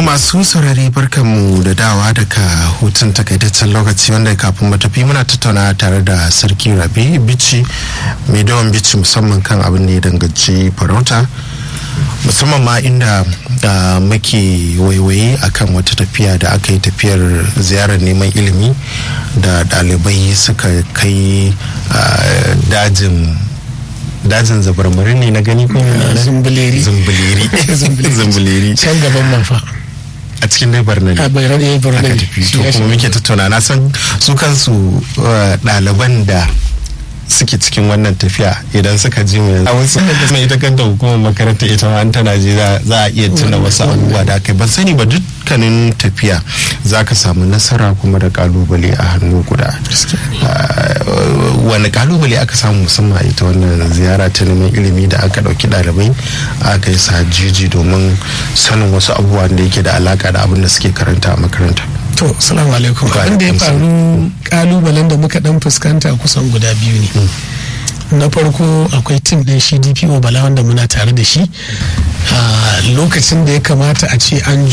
masu saurari barkanmu da dawa daga hutun takaitaccen lokaci wanda kafin mu tafi muna tattauna tare da sarki Rabi Bichi mai dawan bici musamman kan abin da ya danganci farauta, musamman ma inda muke waiwaye akan wata tafiya da aka yi, tafiyar ziyarar neman ilimi da ɗalibai suka kai dajin zabarmari ne na gani ko zumbuleri can gaban mafa a cikin dai barnani aka tafi. To kuma muke tattauna, na san su kansu ɗaliban da suke cikin wannan tafiya idan suka ji mu a wasu da ita kanta hukumar makaranta ita ma tana ji za a iya tuna wasu abubuwa da aka ban sani ba. Dukkanin tafiya za ka samu nasara kuma da kalubale a hannu guda. wani kalubale aka samu musamman a ita wannan ziyara ta neman ilimi da aka dauki ɗalibai aka yi sajiji domin sanin wasu abubuwa da yake da alaka da abin da suke karanta a makaranta? To, salamu alaikum. Abin da ya faru, kalubalen da muka dan fuskanta kusan guda biyu ne. Na farko akwai tim din shi DPO Bala wanda muna tare da shi lokacin da ya kamata a ce an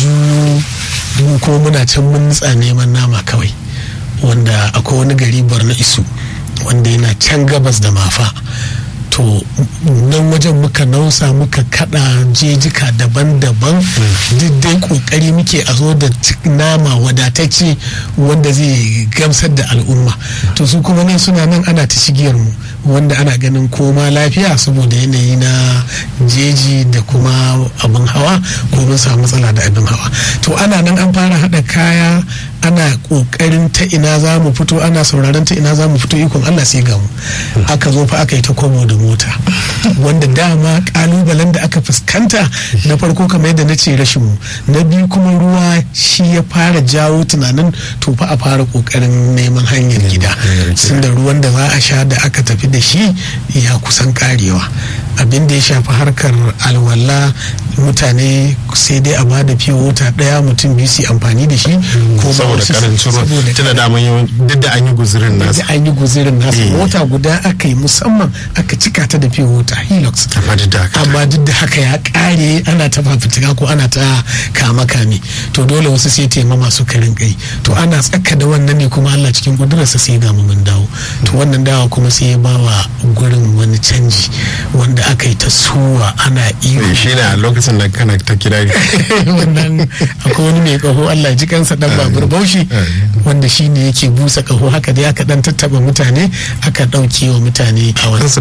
juyo ko muna can mun nutsa neman nama kawai, wanda akwai wani gari Borno Isu wanda yana can gabas da Mafa. To nan wajen muka nausa muka kada jejika daban-daban duk dai kokari muke a zo da nama wadatacce wanda zai gamsar da al'umma. To su kuma nan suna nan ana ta shigiyar mu wanda ana ganin koma lafiya saboda yanayi na jeji da kuma abin hawa ko mun samu matsala da abin hawa. To ana nan an fara hada kaya, ana kokarin ta ina za mu fito, ana sauraron ta ina za mu fito, ikon Allah sai ga mu aka zo fa aka yi ta komo da mota wanda dama kalubalen da aka fuskanta na farko kamar yadda na ce rashin mu, na biyu kuma ruwa shi ya fara jawo tunanin to fa a fara kokarin neman hanyar gida, tunda ruwan da za a sha da aka tafi da shi ya kusan karewa. Abin da ya shafi harkar alwala mutane sai dai a bada fiye wata daya mutum biyu su amfani da shi ko saboda karancin ruwa, tunda da duk da an yi guzurin nasa mota guda aka yi musamman aka cika ta da fiye wata Hilux, amma duk da haka ya kare, ana ta fafutuka ko ana ta kame to dole wasu sai taimama su karin kai. To ana tsaka da wannan ne kuma Allah cikin kudurarsa sai ga mu mun dawo. To wannan dawa kuma sai ya bawa gurin wani canji wanda aka yi ta suwa ana iyo. Shi ne a lokacin da kana ta kirari wannan akwai wani mai kaho Allah ji kansa dan babur Bauchi wanda shi ne yake busa kaho, haka dai aka dan tattaba mutane aka dauke wa mutane a wani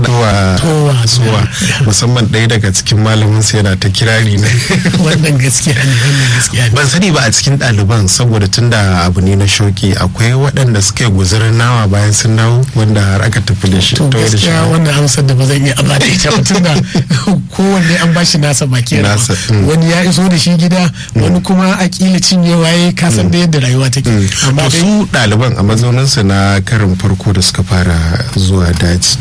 suwa musamman ɗaya daga cikin malamin sa yana ta kirari ne. wannan gaskiya ne. Ban sani ba a cikin ɗaliban, saboda tunda abu ne na shoki, akwai waɗanda suka yi guzurin nawa bayan sun dawo wanda har aka tafi da shi. To gaskiya wannan amsar da ba zan iya ba da ita tunda kowanne an bashi nasa baki nasa. Wani ya iso da shi gida, wani kuma a kila cinyewa ya kasan da yadda rayuwa take. Amma su ɗaliban a mazauninsu na karin farko da suka fara zuwa daji,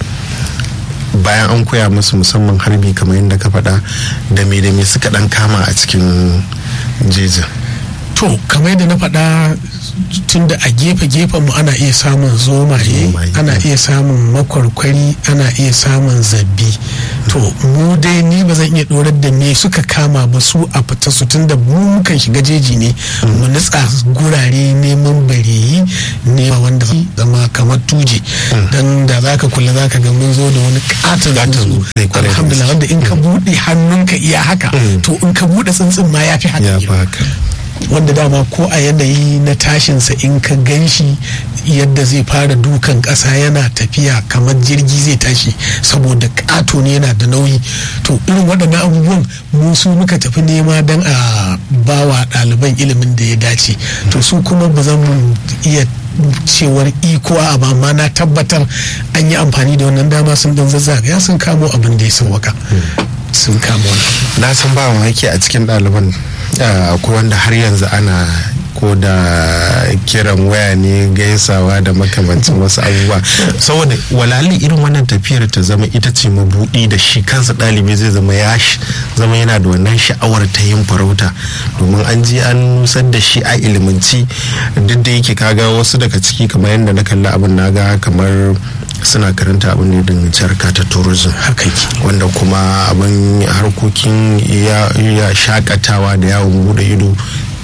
bayan an koya musu musamman harbi kamar yadda ka faɗa, da me suka ɗan kama a cikin jejin? To kamar yadda na faɗa, tunda a gefe-gefen mu ana iya samun zomaye, ana iya samun makwarkwari, ana iya samun zabbi. To mu dai ni ba zan iya dorar da me suka kama ba su a fita su, tunda mu mukan shiga jeji ne mu nutsa gurare neman bareyi ne wanda zama kamar tuje. Dan da zaka kula zaka ga mun zo da wani katon alhamdulillah wanda in ka bude hannunka iya haka to in ka bude tsuntsun ma yafi haka. Wanda dama ko a yanayi na tashinsa in ka ganshi yadda zai fara dukan ƙasa yana tafiya kamar jirgi zai tashi saboda ƙato ne, yana da nauyi. To irin waɗannan abubuwan mu su muka tafi nema don a bawa ɗaliban ilimin da ya dace. To su kuma ba zan iya cewar iko a ba, amma na tabbatar an yi amfani da wannan dama sun dan zazzagaya sun kamo abin da ya sauwaka. Sun kamo na san ba mamaki a cikin ɗaliban akwai wanda har yanzu ana ko da kiran waya ne, gaisawa da makamancin wasu abubuwa, saboda walali irin wannan tafiyar ta zama ita ce mabudi da shi kansa ɗalibi zai zama yana da wannan sha'awar ta yin farauta, domin an ji an nusar da shi a ilimanci. Duk da yake kaga wasu daga ciki kamar yadda na kalli abin naga kamar suna karanta abin ne danganci harka ta tourism, wanda kuma abin harkokin ya shakatawa da yawon bude ido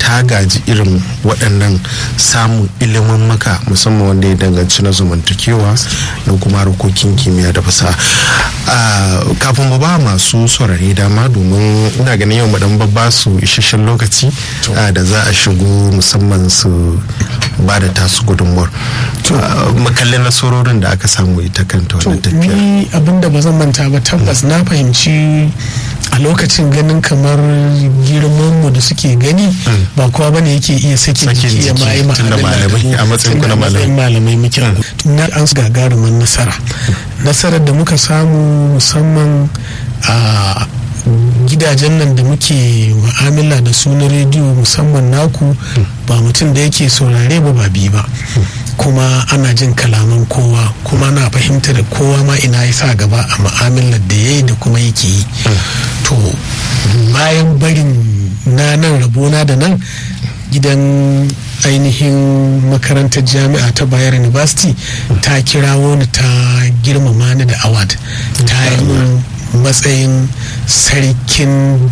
ta gaji irin waɗannan samun ilimin maka musamman wanda ya danganci na zamantakewa da kuma harkokin kimiyya da fasaha. Kafin mu ba masu saurare dama, domin ina ganin yau madan babba su isasshen lokaci da za a shigo musamman su ba da tasu gudunmuwar makallin nasarorin da aka samu ita kanta wannan tafiya. Ni abinda ba zan manta ba, tabbas na fahimci a lokacin ganin kamar girmanmu da suke gani ba kowa bane yake iya sakin jiki ya mai malamai a matsayin kuna malamai muke na an gagarumin nasarar da muka samu musamman a gidajen nan da muke mu'amala da su na rediyo musamman naku, ba mutum da yake saurare ba bi ba, kuma ana jin kalaman kowa, kuma na fahimta da kowa ma ina ya sa gaba a mu'amalar da ya yi da kuma yake yi. To bayan barin na nan rabona da nan gidan ainihin makarantar jami'a ta Bayero University ta kirawo ni ta girmama ni da award, ta yi matsayin sarkin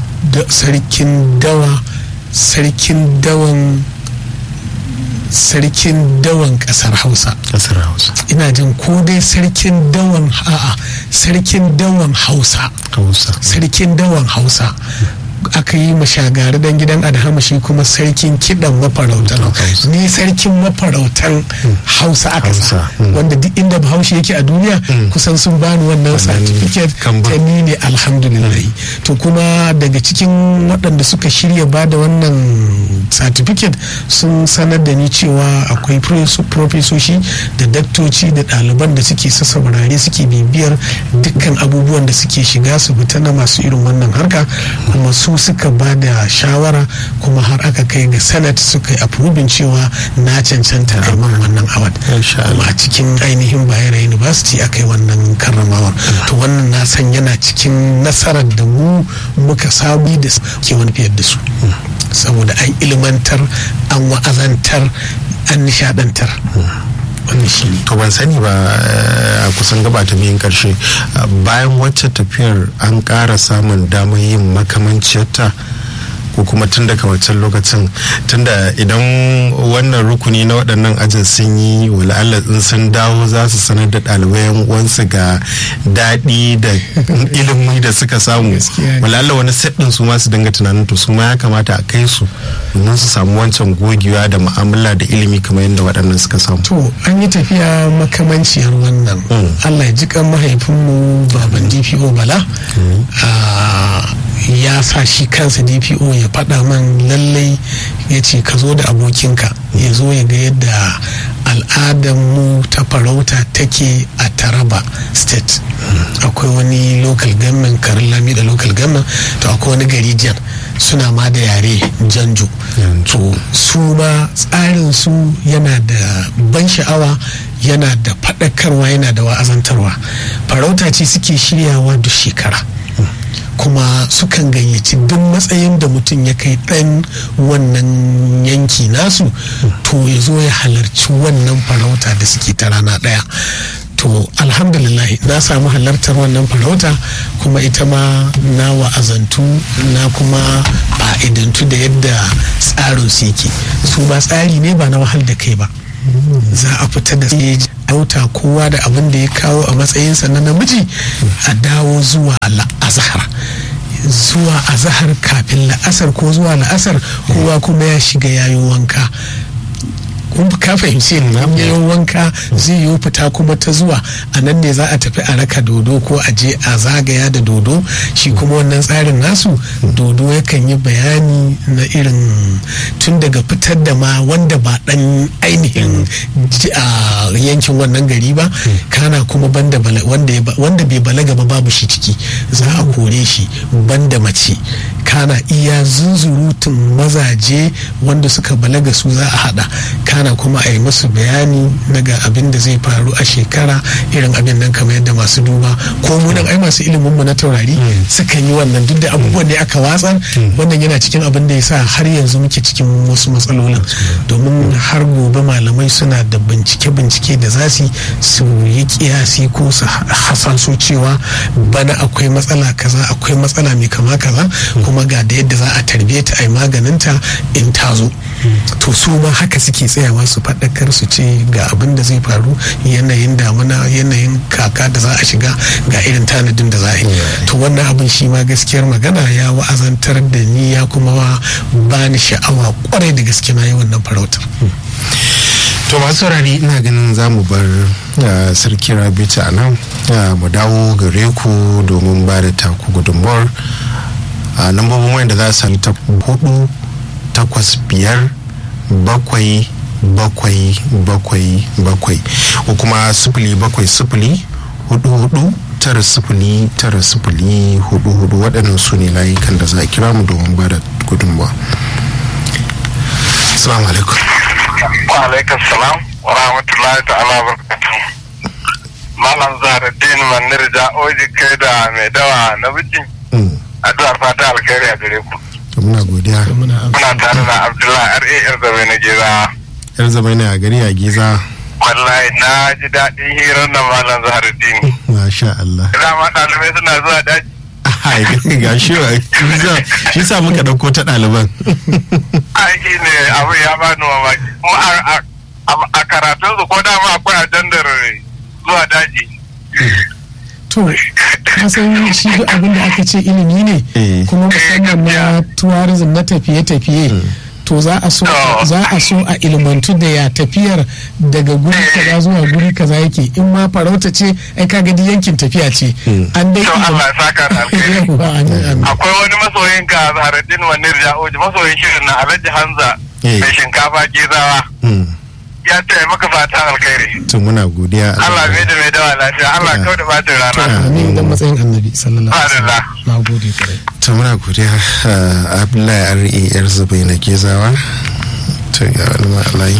dawan kasar Hausa. Ina jin ko dai sarkin dawan Hausa. Sarkin dawan Hausa. Aka yi mashagari dan gidan Adhama, shi kuma sarkin kidan mafarautan. Ni sarkin mafarautan Hausa aka sa, wanda duk inda Bahaushe yake a duniya kusan sun bani wannan certificate ta ni ne, alhamdulillah. To kuma daga cikin waɗanda suka shirya ba da wannan certificate sun sanar da ni cewa akwai profesoshi da daktoci da ɗaliban da suke sassaurare suke bibiyar dukkan abubuwan da suke shiga su fita na masu irin wannan harka, kuma su suka ba da shawara, kuma har aka kai ga senate suka yi approving cewa na cancanta a man wannan award, kuma a cikin ainihin Bayero University aka yi wannan karramawar. To wannan na san yana cikin nasarar da mu muka sabi da ke wani fiye da su, saboda an ilmantar, an wa'azantar, an nishadantar. To ban sani ba, a kusan gaba ta biyun karshe, bayan wacce tafiyar an ƙara samun damar yin makamanciyarta, ko kuma tun daga wancan lokacin, tunda idan wannan rukuni na waɗannan ajin sun yi, wala'alla in sun dawo za su sanar da ɗalibai wansu ga daɗi da ilimi da suka samu, wala'alla wani set ɗin su ma su dinga tunanin to su ma ya kamata a kai su domin su samu wancan gogewa da mu'amala da ilimi kamar yadda waɗannan suka samu. To an yi tafiya makamanciyar wannan. Allah ya ji kan mahaifinmu baban DPO Bala, ya sa shi kansa DPO ya faɗa man lallai, ya ce ka zo da abokinka ya zo ya ga yadda al'adarmu ta farauta take a Taraba state. Akwai wani local government, Karin Lami da local government, to akwai wani gari jan suna ma da yare Janjo. To su ma tsarin su yana da ban sha'awa, yana da faɗakarwa, yana da wa'azantarwa. Farauta ce suke shiryawa duk shekara, kuma sukan gayyaci duk matsayin da mutum ya kai ɗan wannan yanki nasu, to ya zo ya halarci wannan farauta da suke ta rana ɗaya. To alhamdulillah na samu halartar wannan farauta, kuma ita ma na wa'azantu, na kuma fa'idantu da yadda tsarin su yake. Su ba tsari ne ba na wahal da kai ba, za a fita da auta kowa da abin da ya kawo a matsayinsa na namiji, a dawo zuwa azahar kafin la'asar ko zuwa la'asar kowa kuma ya shiga yayo wanka. kun ka fahimce ni yayin wanka zai yi fita kuma ta zuwa a nan ne za a tafi a raka dodo ko a je a zagaya da dodo. Shi kuma wannan tsarin nasu dodo yakan yi bayani na irin tun daga fitar da ma wanda ba dan ainihin a yankin wannan gari ba, kana kuma banda wanda bai balaga ba babu shi ciki za a kore shi, banda mace, kana iya zunzurutun mazaje wanda suka balaga su za a hada, kana kuma a yi musu bayani daga abin da zai faru a shekara, irin abin nan kamar yadda masu duba ko mu nan ai masu ilimin mu na taurari sukan yi wannan, duk da abubuwan da aka watsar. Wannan yana cikin abin da yasa har yanzu muke cikin wasu matsalolin, domin har gobe malamai suna da bincike da za su yi kiyasi ko su hasaso cewa bana akwai matsala kaza, akwai matsala mai kama kaza, kuma ga da yadda za a tarbe ta ta ai maganinta in ta zo. To su ma haka suke tsayawa su faɗakar su ce ga abin da zai faru, yanayin damuna, yanayin kaka da za a shiga, ga irin tanadin da za a yi. To wannan abin shi ma gaskiyar magana ya wa'azantar da ni, ya kuma ba ni sha'awa kwarai da gaske na yi wannan farautar. To masu saurari ina ganin za mu bar sarki Rabi'u a nan, mu dawo gare ku domin ba da taku gudunmuwar a lambobin wayan da za su ta 4-8-5-7-7-7 ko kuma 0-7-4-9-0-9-0-4-4 waɗannan su ne layukan da za a kira mu domin ba da gudunmuwa. Assalamu alaikum. Wa alaikum salam wa rahmatullahi ta'ala wa barakatuh. Malam Zahraddin Manirja Oji kai da mai dawa na biki. Addu'ar fata alkhairi a gare ku. Muna godiya. Muna tare da Abdullahi R.A. Yarzabai na Giza. Yarzabai na gari a Giza. Wallahi na ji daɗin hirar na Malam Zahraddin. Masha Allah. Dama ɗalibai suna zuwa daji. Ga shi sa muka ɗauko ta ɗaliban. Aiki ne abu ya bani mamaki. A karatunsu ko dama akwai ajandar zuwa daji. To, kasan shi duk abin da aka ce ilimi ne, kuma musamman na tourism na tafiye-tafiye. To za a so a ilmantu da ya tafiyar daga guri kaza zuwa guri kaza yake, in ma farauta ce ai ka gadi yankin tafiya ce. An dai Allah ya saka da alheri. Akwai wani masoyin ka Zahraddin Manirja Oji, masoyin shirin na Alhaji Hamza mai shinkafa Gizawa. Ya taya maka fata alkhairi. To muna godiya. Allah bai da mai dawa lafiya. Allah kawai da bata rana. Amin, dan matsayin Annabi sallallahu alaihi wasallam. Na gode kare. To muna godiya Abdullahi R.A. Yarzabai na Gizawa. To ga wani malai.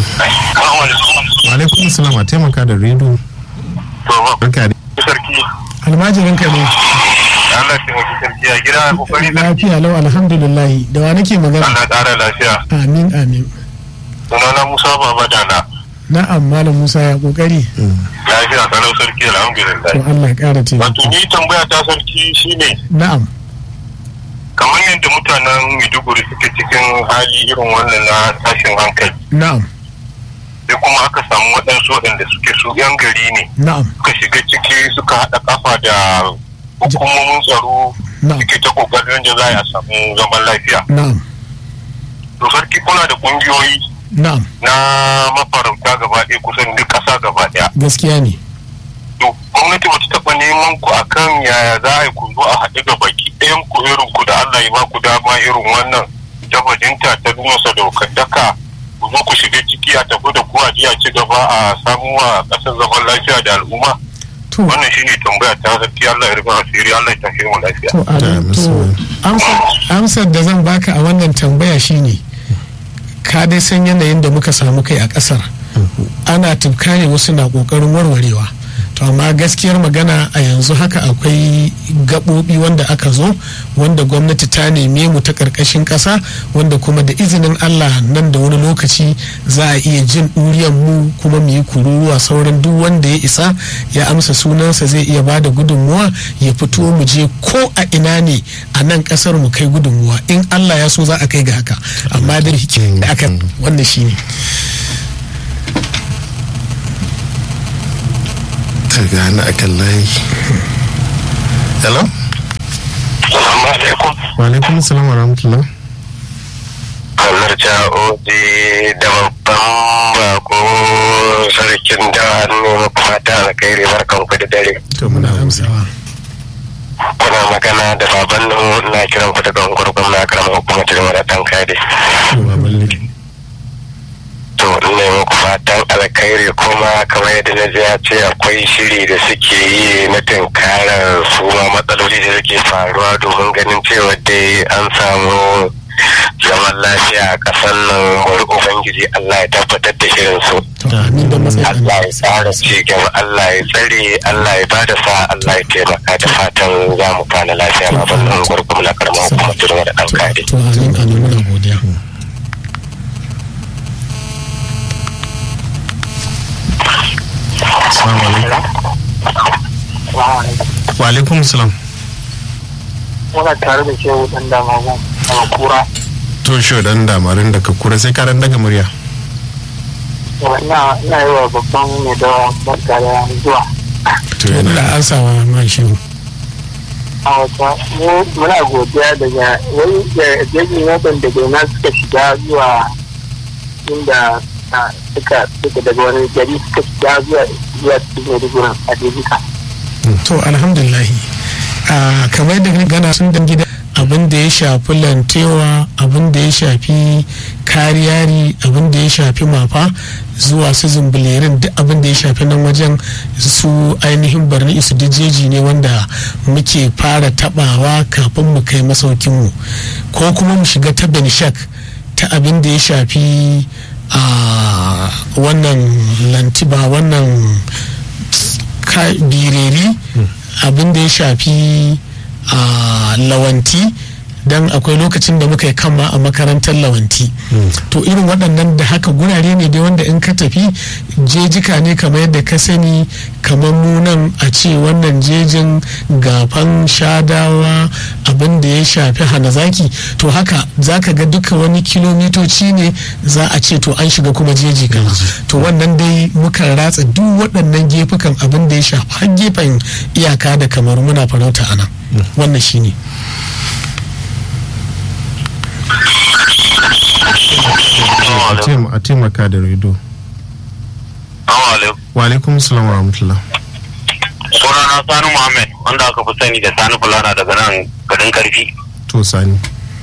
Wa alaikum assalam, a taimaka da redo. Barka da sarki. Almajirin ka ne. Allah ya taimaki sarki a gida kokari da lafiya lau alhamdulillah. Da wa nake magana? Allah ƙara lafiya. Amin amin. Sunana Musa Babadana. Na'am Malam Musa, ya kokari. Lafiya kalau sarki alhamdulillah. To Allah ya ƙara taimako. Wato ni tambaya ta sarki shine. Na'am. Kamar yadda mutanen Maiduguri suke cikin hali irin wannan na tashin hankali. Na'am. Sai kuma aka samu waɗansu waɗanda suke su 'yan gari ne. Na'am. Suka shiga ciki suka haɗa kafa da hukumomin tsaro. Suke ta kokarin da za a samu zaman lafiya. Na'am. To sarki kuna da ƙungiyoyi. Na'am. Na mafarauta gaba ɗaya kusan duk ƙasa gaba ɗaya. Gaskiya ne. To gwamnati ba ta taɓa neman ku akan yaya za a yi ku zo a haɗu ga baki ɗayan ku irin ku da Allah ya ba ku dama irin wannan tabbatinta ta nuna sadaukantaka ku zo ku shiga ciki a tafi da ku a ji a ci gaba a samu wa ƙasar zaman lafiya da al'umma. Wannan shi ne tambaya ta sarki. Allah ya rufe asiri, Allah ya tafi mu lafiya. To amsar da zan baka a wannan tambaya shine ka dai san yanayin da muka samu kai a ƙasar. Ana tufka ne, wasu na ƙoƙarin warwarewa. To amma gaskiyar magana a yanzu haka akwai gaɓoɓi wanda aka zo, wanda gwamnati ta neme mu ta ƙarƙashin ƙasa, wanda kuma da izinin Allah nan da wani lokaci za a iya jin ɗuriyar mu kuma mu yi kururuwa. Sauran duk wanda ya isa ya amsa sunansa zai iya ba da gudunmuwa, ya fito mu je ko a ina ne a nan ƙasar mu kai gudunmuwa. In Allah ya so za a kai ga haka, amma dai da aka wanda shi ne. Gane a kan layi. Hello? Assalamu alaikum. Wa alaikum salam wa rahmatullah. Kamar Oji da babban bako sarkin da hannu fata alkhairi, barkan ku da dare. To muna amsawa. Kuna magana da baban nan na kiran ku daga gurgun na karamar hukumar da dan kade. To ne muku fatan alkhairi, kuma kamar yadda na ji ya ce akwai shiri da suke yi na tunkarar su ma matsaloli da suke faruwa domin ganin cewa dai an samu zaman lafiya a ƙasar nan. Wani ubangiji Allah ya tabbatar da shirin su. Allah ya tsara ci gaba, Allah ya tsare, Allah ya bada sa, Allah ya taimaka, da fatan za mu kwana lafiya baban nan gurgum na karamar hukumar da dan kade. To amin amin, muna godiya. Assalamu alaikum. Wa alaikum salam. Muna tare da shehu dan damagun daga kura. Tosho dan damarin da ka kura sai karan daga murya. na yi wa babban mai da barka da zuwa. To da yana ansawa ma shi A wata muna godiya daga wani jirgin yakan da gona suka shiga zuwa inda suka daga wani gari suka shiga zuwa cikin Maiduguri a Dejika. to alhamdulillah kamar da gana sun dan gida abin da ya shafi lantewa, abin da ya shafi kariyari, abin da ya shafi mafa zuwa su zumbulerin, duk abin da ya shafi nan wajen su ainihin barni su jeji ne wanda muke fara tabawa kafin mu kai masaukinmu, ko kuma mu shiga ta benishak ta abin da ya shafi wannan lantiba, wannan bireri, abin da ya shafi lawanti, don akwai lokacin da muka yi kama a makarantar lawanti. To irin waɗannan da haka gurare ne dai wanda in ka tafi jejika ne kamar yadda ka sani, kamar munan a ce wannan jejin gafan shadawa, abin da ya shafi hanazaki, to haka za ka ga duka wani kilomitoci ne za a ce to an shiga kuma jeji kama. To wannan dai mukan ratsa duk waɗannan gefukan abin da ya shafi har gefen iyaka da kamar muna farauta a nan. Wannan shi ne. a taimaka da redo. Wa alaikum salam wa rahmatullah. Sunana Sani Muhammad, wanda aka fi sani da Sani Fulana daga nan garin Karfi. To Sani.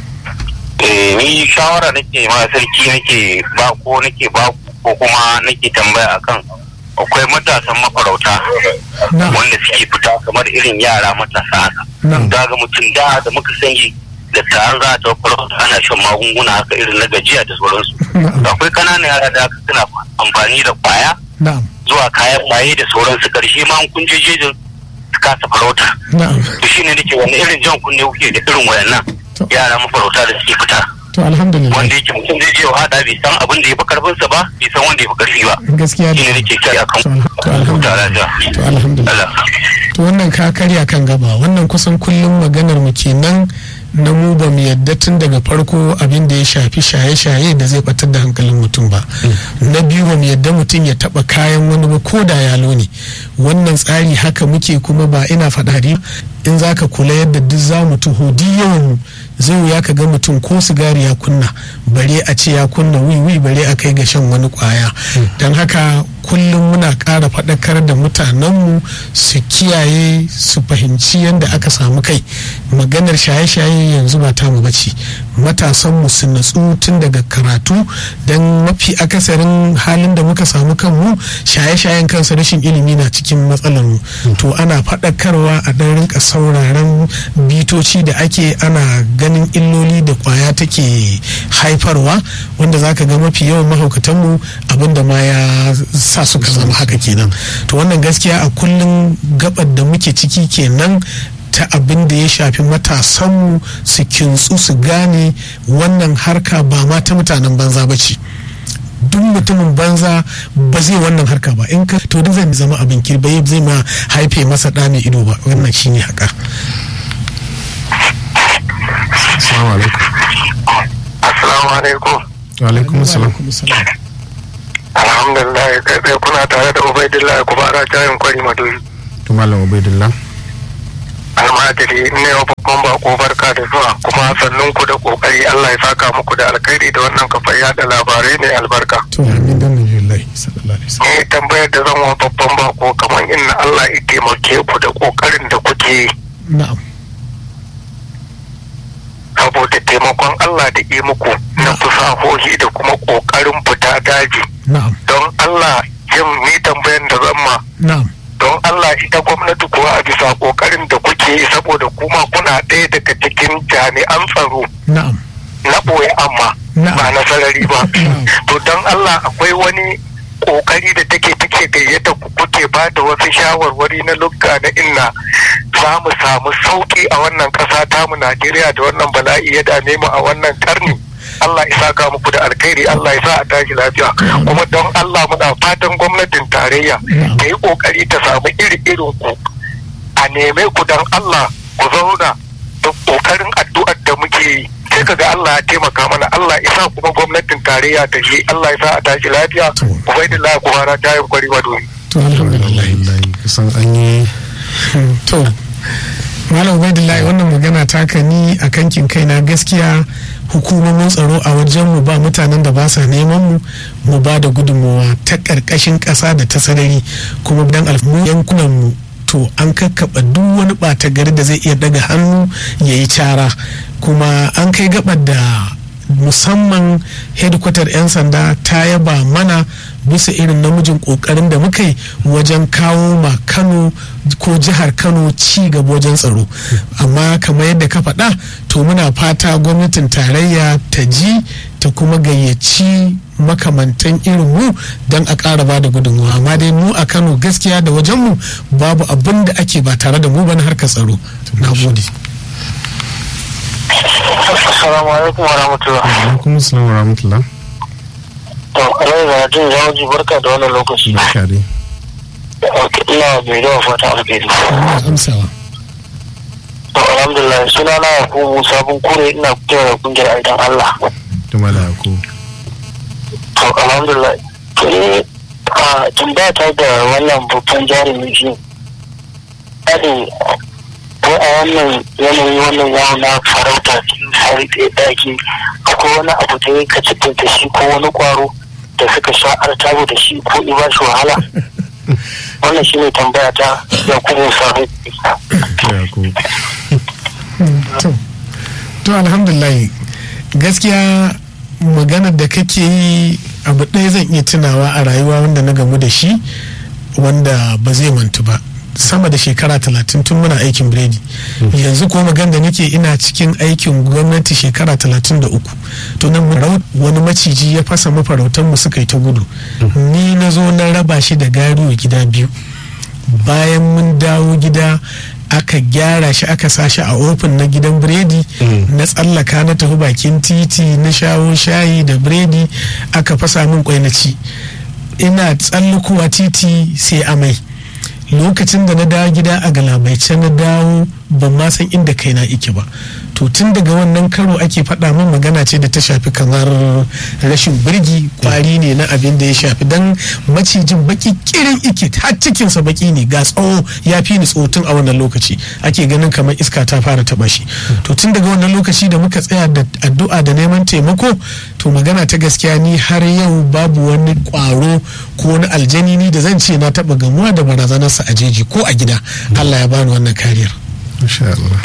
Ni shawara nake ma sarki nake ba ko kuma nake tambaya akan akwai matasan mafarauta wanda suke fita kamar irin yara matasa haka. Daga mutum da muka sani da ta za ta farauta ana shan magunguna haka irin na gajiya da sauransu. Akwai ƙananan yara da suna amfani da kwaya zuwa kayan maye da sauransu, karshe ma kun je jejin su kasa farauta. To shi ne nake wani irin jan kunne kuke da irin wayannan yara mafarauta da suke fita. To alhamdulillah. Wanda yake mutum zai je hada bai san abin da ya fi karfinsa ba, bai san wanda ya fi karfi ba. Gaskiya shi ne nake kai akan to alhamdulillah. To wannan ka karya kan gaba, wannan kusan kullum maganar mu kenan na mu ba mu yadda tun daga farko abin da ya shafi shaye-shaye da zai batar da hankalin mutum ba. Na biyu ba mu yadda mutum ya taba kayan wani ba ko da yalo ne. Wannan tsari haka muke, kuma ba ina faɗa in za ka kula yadda duk za mu tuho duk yawan zai wuya ka ga mutum ko sigari ya kunna, bare a ce ya kunna wiwi, bare a kai ga shan wani kwaya. Don haka kullum muna ƙara faɗakar da mutanenmu su kiyaye, su fahimci yadda aka samu kai. Maganar shaye-shaye yanzu ba tamu bace, matasanmu su natsu tun daga karatu, don mafi akasarin halin da muka samu kanmu shaye-shayen kansa rashin ilimi na cikin matsalar mu. To ana faɗakarwa a ɗan rinka sauraron bitoci da ake, ana ganin illoli da kwaya take haifarwa, wanda zaka ga mafi yawan mahaukatanmu abinda ma ya sa suka zama haka kenan. To wannan gaskiya a kullum gabar da muke ciki kenan, ta abin da ya shafi matasanmu su kintsu, su gane wannan harka ba ma ta mutanen banza ba ce. Duk mutumin banza ba zai wannan harka ba, in ka to duk zai zama abin kirba, zai ma haife masa ɗa mai ido ba. Wannan shine haka. Assalamu alaikum. Assalamu alaikum. Wa alaikum salam. Alhamdulillah, kai kuna tare da Ubaidillah kuma ana jayin kwari madoyi. To Malam Ubaidillah. Almajiri ne wa babban bako barka da zuwa, kuma sannun ku da kokari, Allah ya saka muku da alkhairi da wannan kafar yada labarai ne albarka. To amin da nabiyillahi sallallahu alaihi wasallam. Ni tambayar da zan wa babban bako kamar inna Allah ya taimake ku da kokarin da kuke yi. Na'am. Saboda taimakon Allah da yi muku na fasahohi da kuma kokarin fita daji. Na'am. Don Allah yin ni tambayar da zan ma. Na'am. Don Allah ita gwamnati kuwa a bisa kokarin da kuke yi, saboda kuma kuna ɗaya daga cikin jami'an tsaro. Na'am. Na ɓoye amma ba na sarari ba. To don Allah akwai wani kokari da take gayyata ku, kuke ba da wasu shawarwari na lugga na inna za mu samu sauki a wannan ƙasa tamu Najeriya da wannan bala'i ya dame mu a wannan karni. Allah ya saka muku da alkhairi, Allah ya sa a tashi lafiya. Kuma don Allah muna fatan gwamnatin tarayya ta yi kokari ta samu irin ku, a neme ku don Allah ku zauna da kokarin addu'ar da muke yi ta sai kaga Allah ya taimaka mana, Allah ya sa kuma gwamnatin tarayya ta je, Allah ya sa a tashi lafiya. Ubaidillah Kubara ta yi kwari wato. To alhamdulillah kusan an yi to Malam Ubaidillah, wannan magana taka ni a kankin kaina gaskiya hukumomin tsaro a wajen mu ba mutanen da ba sa neman mu ba da gudunmawa ta karkashin ƙasa da ta sarari, kuma dan alfamu yankunan mu to an kakkaba duk wani ɓata gari da zai iya daga hannu ya yi cara, kuma an kai gabar da musamman hedikwatar 'yan sanda ta yaba mana bisa irin namijin kokarin da muka yi wajen kawo ma Kano ko jihar Kano ci gaba wajen tsaro. Amma kamar yadda ka faɗa, to muna fata gwamnatin tarayya ta ji ta kuma gayyaci makamantan irin mu don a ƙara ba da gudunmawa. Amma dai mu a Kano gaskiya da wajenmu babu abin da ake ba tare da mu ba na harkar tsaro. Na gode. Assalamu alaikum wa rahmatullah. alaikum assalam wa rahmatullah. To, alai da jin jawaji barka da wannan lokaci. Barka dai. Ina bai da fata alheri. Ina amsawa. To, alhamdulillah suna na Yakubu Sabon Kure, ina kira kungiyar aidan Allah. Tumala Yakubu. To, alhamdulillah. To, ni a tambaya ta da wannan babban jarumi shi. Ko a wannan yanayi wannan yawon na farauta hari ɗaya ɗaki, akwai wani abu da ya kaci da shi ko wani kwaro da suka sha artabu da shi ko ba shi wahala. Wannan shi ne tambaya ta ya kuma sahi. To alhamdulillah, gaskiya maganar da kake yi abu ɗaya zan iya tunawa a rayuwa wanda na gamu da shi wanda ba zai mantu ba. Sama da shekara 30 tun muna aikin biredi, yanzu ko magana da nake ina cikin aikin gwamnati shekara 33. to nan wani maciji ya fasa mafarautan mu suka yi ta gudu, ni na zo na raba shi da gariwa gida biyu. Bayan mun dawo gida aka gyara shi aka sa shi a ofin na gidan biredi, na tsallaka na tafi bakin titi na shawo shayi da biredi aka fasa min kwai na ci. Ina tsallakowa titi sai amai. Lokacin da na dawo gida a galabaice na dawo ban ma san inda kaina ike ba. To tun daga wannan karo ake faɗa min magana ce da ta shafi kamar rashin birgi, kwari ne na abin da ya shafi, dan macijin baki kirin ike har cikinsa baki ne, ga tsawo ya fi ni tsawo tun a wannan lokaci ake ganin kamar iska ta fara taɓa shi. To tun daga wannan lokaci da muka tsaya da addu'a da neman taimako, to magana ta gaskiya ni har yau babu wani kwaro ko wani aljani ni da zan ce na taɓa gamuwa da barazanarsa a jeji ko a gida. Allah ya bani wannan kariyar. Insha Allah.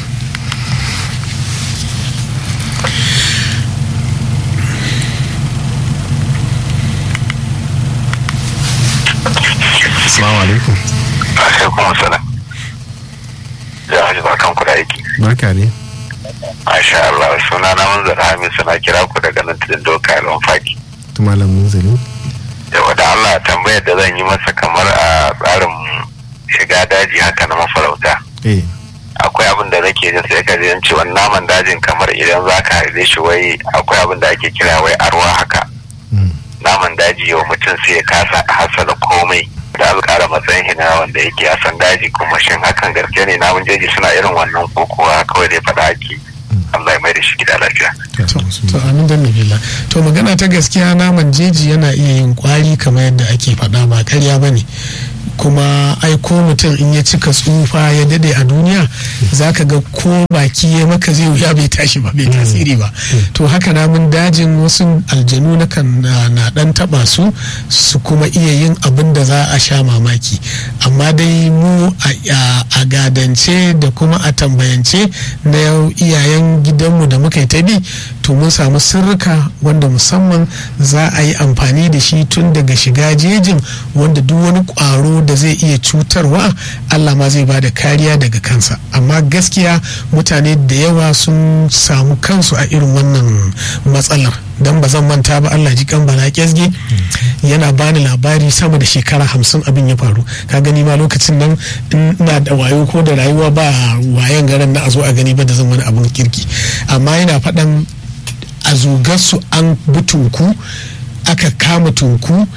Assalamu alaikum. Alaikum salam. Ya haji barkan ku da aiki. Barka ne. Masha Allah, suna na Manzar Hamisu, na kira ku daga nan tudun doka Elon Faki. Tumalan Munzali. Yawa da Allah tambayar da zan yi masa kamar a tsarin shiga daji haka na mafarauta. Akwai abin da nake jin sai ka jin cewa naman dajin kamar idan za ka harbe shi wai akwai abin da ake kira wai arwa haka. Naman daji yau mutum sai ya kasa hasala komai da alƙara matsayin hina wanda yake a san daji, kuma shin hakan gaske ne namun jeji suna irin wannan ko kuwa kawai dai faɗa ake. Allah ya mai da shi gida lafiya. To amin da nabila. To magana ta gaskiya naman jeji yana iya yin kwari kamar yadda ake faɗa, ba ƙarya ba ne. Kuma ai ko mutum in ya cika tsufa ya dade a duniya zaka ga ko baki ya maka zai wuya bai tashi ba, bai tasiri ba. To haka namun dajin wasu aljanu na dan taba su kuma iya yin abin da za a sha mamaki. Amma dai mu a gadance da kuma a tambayance na iyayen gidanmu da muka yi ta bi, to mun samu sirrika wanda musamman za a yi amfani da shi tun daga shiga jejin, wanda duk wani kwaro da zai iya cutarwa Allah ma zai bada kariya daga kansa. Amma gaskiya mutane da yawa sun samu kansu a irin wannan matsalar, dan ba zan manta ba, Allah ji kan bala kesge yana bani labari sama da shekara 50 abin ya faru. Ka gani ma lokacin nan ina da wayo ko da rayuwa ba wayan garan na a zo a gani ba da zan wani abin kirki. Amma yana faɗan a zugarsu an bi tunku, aka kama tunku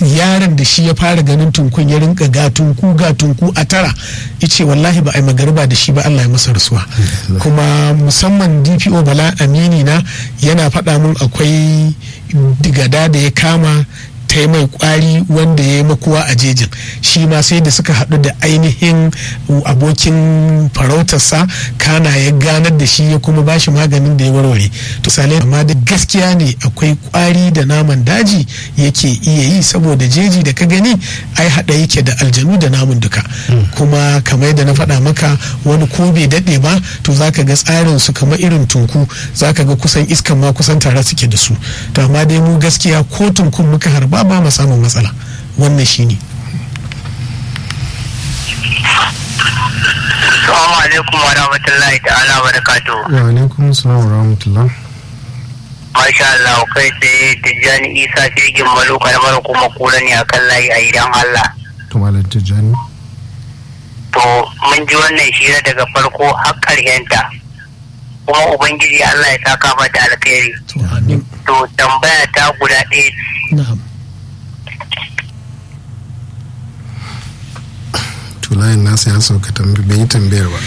yaron da shi ya fara ganin tunkun ya rinka ga tunku a tara ice wallahi ba a yi magariba da shi ba Allah ya masa rasuwa. Kuma musamman DPO Bala Amini na yana faɗa min akwai digada da ya kama ta yi mai kwari wanda ya yi makuwa a jejin, shi ma sai da suka haɗu da ainihin abokin farautarsa kana ya ganar da shi ya kuma bashi maganin da ya warware. To salai amma da gaskiya ne akwai kwari da naman daji yake iya yi, saboda jeji da ka gani ai haɗa yake da aljanu da namun duka. Kuma kamar yadda na faɗa maka wani ko bai daɗe ba to zaka ga tsarin su kamar irin tunku, zaka ga kusan iskan ma kusan tare suke da su. To amma dai mu gaskiya ko tunkun muka harba ba mu samun matsala, wannan shine. Assalamu alaikum wa rahmatullahi ta'ala wa barakatuh. Wa alaikum assalam wa rahmatullah. Masha Allah, kai sai Tijjani Isa Shegin Malo karamar kuma kula ne akan layi a idan Allah. To Malam Tijjani. To mun ji wannan shira daga farko har ƙarshenta. Kuma Ubangiji Allah ya saka mata alkhairi. To tambaya ta guda ɗaya. Na'am. To layin nasa ya sauka bai yi tambayar ba.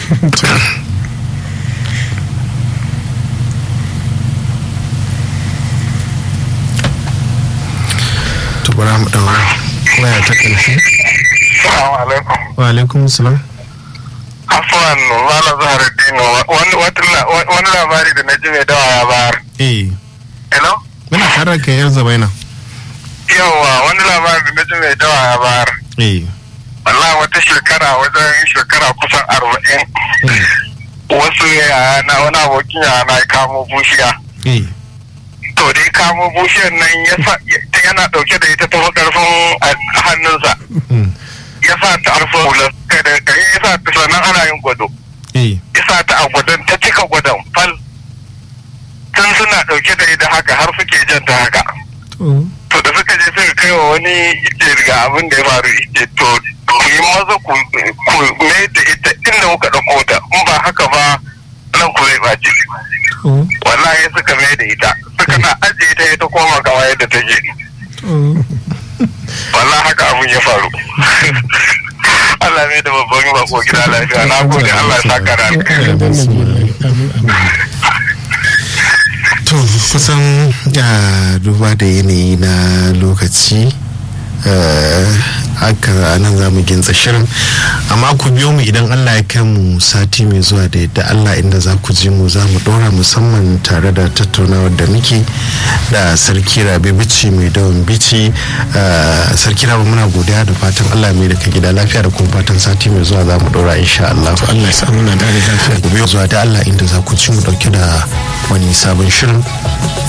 To bara mu dawo waya ta ƙarshe. Assalamu alaikum. Wa alaikum salam. Afwan Malam Zaharuddin, wani labari da na ji mai dawa ya bayar. Hello? Muna tare ka yar zabaina. Yawwa, wani labari da na ji mai dawa ya bayar. Wallahi wata shekara wajen shekara kusan 40. Wasu yana wani abokin yana ya kamo bushiya. To dai kamo bushiyar nan yana dauke da ita ta karfin hannunsa. Ya sa ta arfa hular da ya sa ta sannan ana yin gwado. Ya sa ta a gwadon ta cika gwadon fal. Tun suna dauke da ita haka har suke janta haka. To da suka je suka kai wa wani ike riga abin da ya faru ike to ku yi maza ku mai da ita inda muka ɗauko ta in ba haka ba nan ku zai ɓaci. Wallahi suka mai da ita suka na ajiye ta ita koma gawa yadda ta je. Wallahi haka abin ya faru. Allah mai da babban bako gida lafiya, na gode, Allah ya saka da to kusan duba da yanayi na lokaci haka nan za mu gintsa shirin, amma ku biyo mu idan Allah ya kai mu sati mai zuwa da yadda Allah, inda za ku ji mu za mu dora musamman tare da tattaunawar da muke da Sarki Rabe Bichi mai dawon Bichi. Sarki Rabe muna godiya da fatan Allah mai da ka gida lafiya, da kuma fatan sati mai zuwa za mu dora insha Allah. To Allah ya sa muna da lafiya. Ku biyo zuwa da Allah inda za ku ci mu dauke da wani sabon shirin.